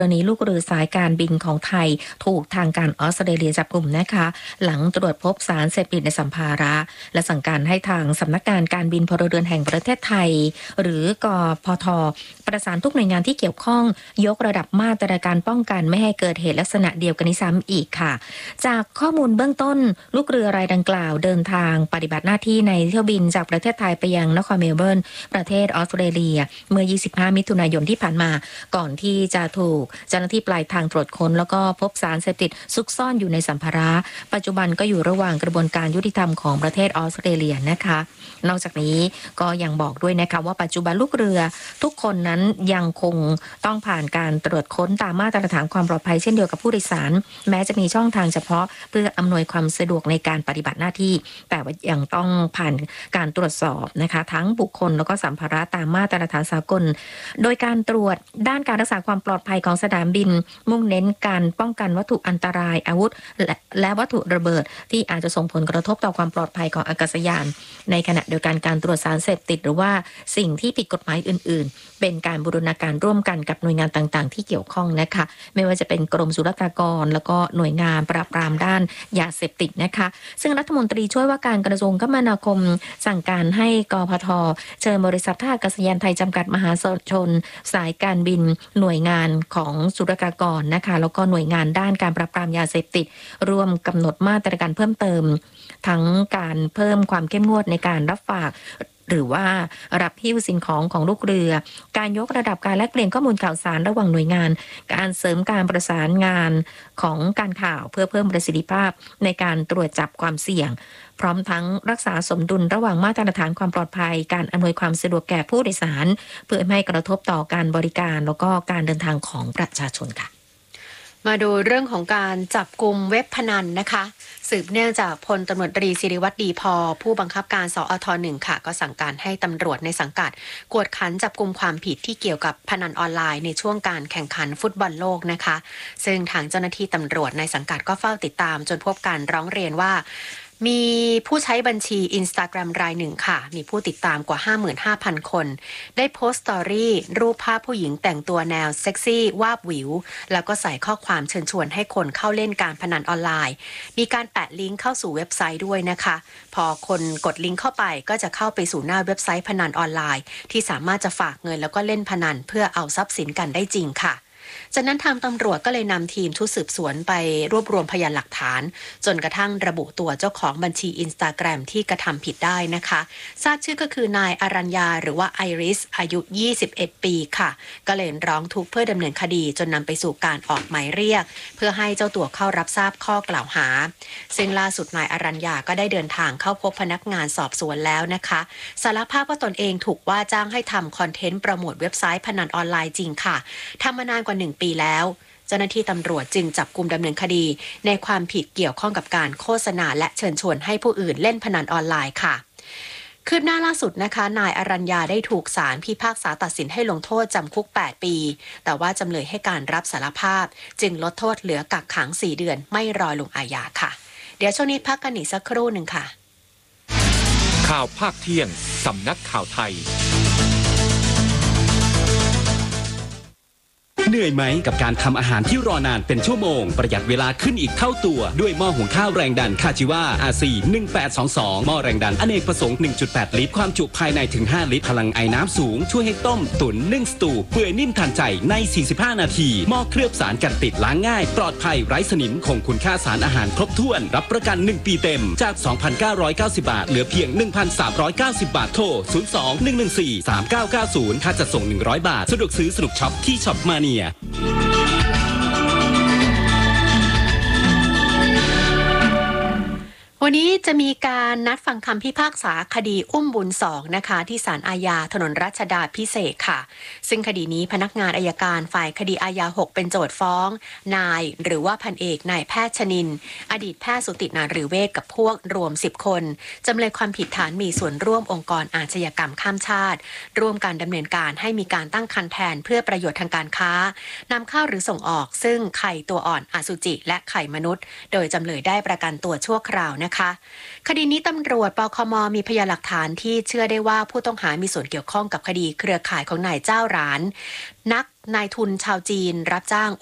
รณีลูกเรือสายการบินของไทยถูกทางการออสเตรเลียจับกลุ่มนะคะหลังตรวจพบสารเสพติดในสัมภาระและสั่งการให้ทางสำนักงานการบินพลเรือนแห่งประเทศไทยหรือกพท.ประสานทุกหน่วยงานที่เกี่ยวข้องยกระดับมาตรการป้องกันไม่ให้เกิดเหตุลักษณะเดียวกันนี้ซ้ำอีกค่ะจากข้อมูลเบื้องต้นลูกเรือรายดังกล่าวเดินทางปฏิบัติหน้าที่ในเที่ยวบินจากประเทศไทยไปยังนครเมลเบิร์นประเทศออสเตรเลียเมื่อ 25 มิถุนายนที่ผ่านมาก่อนที่จะถูกเจ้าหน้าที่ปลายทางตรวจค้นแล้วก็พบสารเสพติดซุกซ่อนอยู่ในสัมภาระปัจจุบันก็อยู่ระหว่างกระบวนการยุติธรรมของประเทศออสเตรเลียนะคะนอกจากนี้ก็ยังบอกด้วยนะคะว่าปัจจุบันลูกเรือทุกคนนั้นยังคงต้องผ่านการตรวจค้นตามมาตรฐานความปลอดภัยเช่นเดียวกับผู้โดยสารแม้จะมีช่องทางเฉพาะเพื่ออำนวยความสะดวกในการปฏิบัติหน้าที่แต่ว่ายังต้องผ่านการตรวจสอบนะคะทั้งบุคคลแล้วก็สัมภาระตามมาตรฐานสากลโดยการตรวจด้านการรักษาความปลอดภัยของสนามบินมุ่งเน้นการป้องกันวัตถุอันตรายอาวุธและวัตถุระเบิดที่อาจจะส่งผลกระทบต่อความปลอดภัยของอากาศยานในขณะเดียวกันการตรวจสารเสพติดหรือว่าสิ่งที่ผิดกฎหมายอื่นๆเป็นการบูรณาการร่วมกันกับหน่วยงานต่างๆที่เกี่ยวข้องนะคะไม่ว่าจะเป็นกรมศุลกากรแล้วก็หน่วยงานปราบปรามด้านยาเสพติดนะคะซึ่งรัฐมนตรีช่วยว่าการกระทรวงคมนาคมสั่งการให้กพท.เชิญบริษัทท่าอากาศยานไทยจำกัดมหาชนสายการบินหน่วยงานของศุลกากรนะคะแล้วก็หน่วยงานด้านการปราบปรามยาเสพติดร่วมกำหนดมาตรการเพิ่มเติมทั้งการเพิ่มความเข้มงวดในการรับฝากหรือว่ารับหิ้วสิ่งของลูกเรือการยกระดับการแลกเปลี่ยนข้อมูลข่าวสารระหว่างหน่วยงานการเสริมการประสานงานของการข่าวเพื่อเพิ่มประสิทธิภาพในการตรวจจับความเสี่ยงพร้อมทั้งรักษาสมดุลระหว่างมาตรฐานความปลอดภัยการอำนวยความสะดวกแก่ผู้โดยสารเพื่อไม่กระทบต่อการบริการแล้วก็การเดินทางของประชาชนค่ะมาดูเรื่องของการจับกุมเว็บพนันนะคะสืบเนื่องจากพลตำรวจตรีศิริวัตรดีพอผู้บังคับการสอท.1 ค่ะก็สั่งการให้ตำรวจในสังกัดกวดขันจับกุมความผิดที่เกี่ยวกับพนันออนไลน์ในช่วงการแข่งขันฟุตบอลโลกนะคะซึ่งทางเจ้าหน้าที่ตำรวจในสังกัดก็เฝ้าติดตามจนพบการร้องเรียนว่ามีผู้ใช้บัญชี Instagram รายหนึ่งค่ะมีผู้ติดตามกว่า 55,000 คนได้โพสต์สตอรี่รูปภาพผู้หญิงแต่งตัวแนวเซ็กซี่วาบหวิวแล้วก็ใส่ข้อความเชิญชวนให้คนเข้าเล่นการพนันออนไลน์มีการแปะลิงก์เข้าสู่เว็บไซต์ด้วยนะคะพอคนกดลิงก์เข้าไปก็จะเข้าไปสู่หน้าเว็บไซต์พนันออนไลน์ที่สามารถจะฝากเงินแล้วก็เล่นพนันเพื่อเอาทรัพย์สินกันได้จริงค่ะจากนั้นทางตำรวจก็เลยนำทีมชุดสืบสวนไปรวบรวมพยานหลักฐานจนกระทั่งระบุตัวเจ้าของบัญชี Instagram ที่กระทำผิดได้นะคะทราบชื่อก็คือนายอารัญญาหรือว่าไอริสอายุ21 ปีค่ะก็เลยร้องทุกข์เพื่อดำเนินคดีจนนำไปสู่การออกหมายเรียกเพื่อให้เจ้าตัวเข้ารับทราบข้อกล่าวหาซึ่งล่าสุดนายอารัญญาก็ได้เดินทางเข้าพบพนักงานสอบสวนแล้วนะคะสารภาพว่าตนเองถูกว่าจ้างให้ทำคอนเทนต์โปรโมทเว็บไซต์พนันออนไลน์จริงค่ะทำมานานกว่า1 ปีแล้วเจ้าหน้าที่ตำรวจจึงจับกุมดำเนินคดีในความผิดเกี่ยวข้องกับการโฆษณาและเชิญชวนให้ผู้อื่นเล่นพนันออนไลน์ค่ะคืบหน้าล่าสุดนะคะนายอารัญญาได้ถูกศาลพิพากษาตัดสินให้ลงโทษจำคุก8 ปีแต่ว่าจำเลยให้การรับสารภาพจึงลดโทษเหลือกักขัง4 เดือนไม่รอลงอาญาค่ะเดี๋ยวช่วงนี้พักกันอีกสักครู่หนึ่งค่ะข่าวภาคเที่ยงสำนักข่าวไทยเหนื่อยไหมกับการทำอาหารที่รอนานเป็นชั่วโมงประหยัดเวลาขึ้นอีกเท่าตัวด้วยหม้อหุงข้าวแรงดันคาจิวา RC 1822หม้อแรงดันอเนกประสงค์ 1.8 ลิตรความจุภายในถึง5 ลิตรพลังไอน้ำสูงช่วยให้ต้มตุ๋นนึ่งสตูเปื่อยนิ่มทันใจใน45 นาทีหม้อเคลือบสารกันติดล้างง่ายปลอดภัยไร้สนิมคงคุณค่าสารอาหารครบถ้วนรับประกัน1 ปีเต็มจาก 2,990 บาทเหลือเพียง 1,390 บาทโทร 02-114-3990 ค่าจัดส่ง100 บาทสะดวกซื้อสนุกช็อปที่ช็อปมาเนียวันนี้จะมีการนัดฟังคำพิพากษาคดีอุ้มบุญ2นะคะที่ศาลอาญาถนนรัชดาภิเษกค่ะซึ่งคดีนี้พนักงานอัยการฝ่ายคดีอาญา6เป็นโจทก์ฟ้องนายหรือว่าพันเอกนายแพทย์ชนินทร์อดีตแพทย์สุตินารีเวชกับพวกรวม10 คนจำเลยความผิดฐานมีส่วนร่วมองค์กรอาชญากรรมข้ามชาติร่วมการดำเนินการให้มีการตั้งครรภ์แทนเพื่อประโยชน์ทางการค้านำเข้าหรือส่งออกซึ่งไข่ตัวอ่อนอสุจิและไข่มนุษย์โดยจำเลยได้ประกันตัวชั่วคราวนะคะนะคะ คดีนี้ตำรวจปคม.มีพยานหลักฐานที่เชื่อได้ว่าผู้ต้องหามีส่วนเกี่ยวข้องกับคดีเครือข่ายของนายเจ้าร้านนายทุนชาวจีนรับจ้าง